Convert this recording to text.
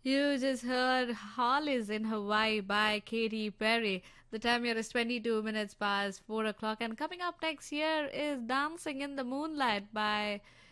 You just heard Hollies in Hawaii by Katy Perry. The time here is 22 minutes past 4 o'clock, and coming up next year is Dancing in the Moonlight by